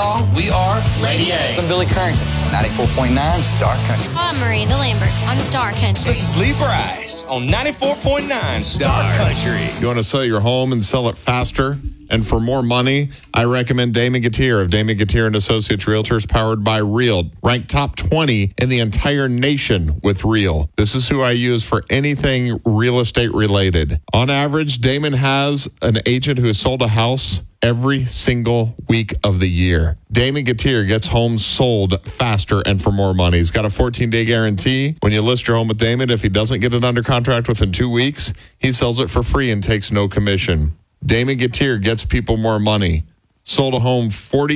all, we are Lady A. I'm Billy Currington, 94.9 Star Country. I'm Miranda Lambert on Star Country. This is Lee Bryce on 94.9 Star Country. You want to sell your home and sell it faster and for more money? I recommend Damon Gutierre of Damon Gutierre and Associates Realtors, powered by Real. Ranked top 20 in the entire nation with Real. This is who I use for anything real estate related. On average, Damon has an agent who has sold a house every single week of the year. Damon Gutierre gets homes sold faster and for more money. He's got a 14-day guarantee. When you list your home with Damon, if he doesn't get it under contract within 2 weeks, he sells it for free and takes no commission. Damon Gutierre gets people more money. Sold a home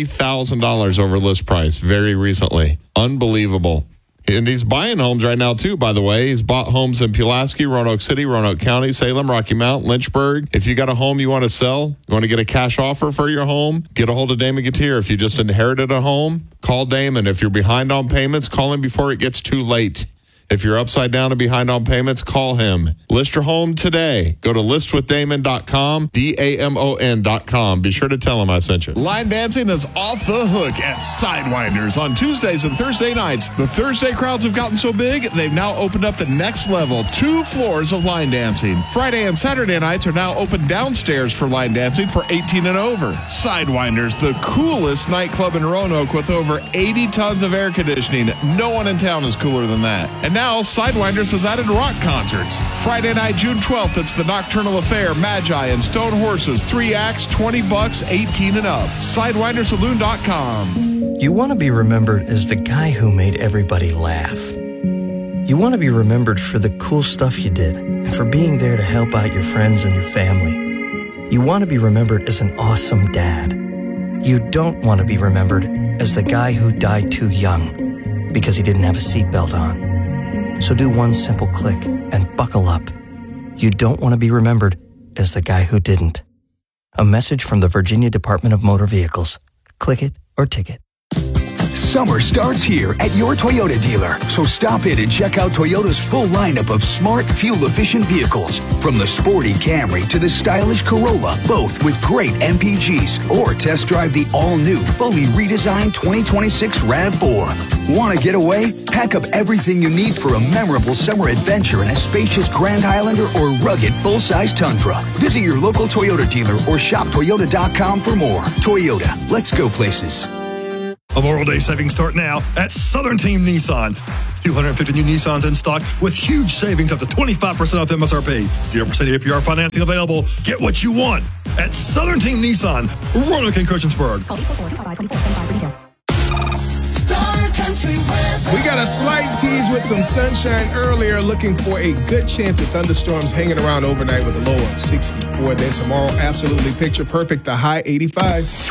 $40,000 over list price very recently. Unbelievable. And he's buying homes right now, too, by the way. He's bought homes in Pulaski, Roanoke City, Roanoke County, Salem, Rocky Mount, Lynchburg. If you got a home you want to sell, you want to get a cash offer for your home, get a hold of Damon Gutierre. If you just inherited a home, call Damon. If you're behind on payments, call him before it gets too late. If you're upside down and behind on payments, call him. List your home today. Go to listwithdamon.com, DAMON.com. Be sure to tell him I sent you. Line dancing is off the hook at Sidewinders on Tuesdays and Thursday nights. The Thursday crowds have gotten so big, they've now opened up the next level, 2 floors of line dancing. Friday and Saturday nights are now open downstairs for line dancing for 18 and over. Sidewinders, the coolest nightclub in Roanoke with over 80 tons of air conditioning. No one in town is cooler than that. And now, Sidewinders has added rock concerts. Friday night, June 12th, it's the Nocturnal Affair, Magi, and Stone Horses. 3 acts, $20, 18 and up. SidewindersSaloon.com. You want to be remembered as the guy who made everybody laugh. You want to be remembered for the cool stuff you did and for being there to help out your friends and your family. You want to be remembered as an awesome dad. You don't want to be remembered as the guy who died too young because he didn't have a seatbelt on. So do one simple click and buckle up. You don't want to be remembered as the guy who didn't. A message from the Virginia Department of Motor Vehicles. Click it or ticket. Summer starts here at your Toyota dealer, so stop in and check out Toyota's full lineup of smart, fuel-efficient vehicles. From the sporty Camry to the stylish Corolla, both with great MPGs. Or test drive the all-new, fully redesigned 2026 RAV4. Want to get away? Pack up everything you need for a memorable summer adventure in a spacious Grand Highlander or rugged full-size Tundra. Visit your local Toyota dealer or shop Toyota.com for more. Toyota, let's go places. Memorial Day savings start now at Southern Team Nissan. 250 new Nissans in stock with huge savings up to 25% off MSRP. 0% APR financing available. Get what you want at Southern Team Nissan, Roanoke and Christiansburg. We got a slight tease with some sunshine earlier, looking for a good chance of thunderstorms hanging around overnight with a low of 64. Then tomorrow, absolutely picture perfect, the high 85.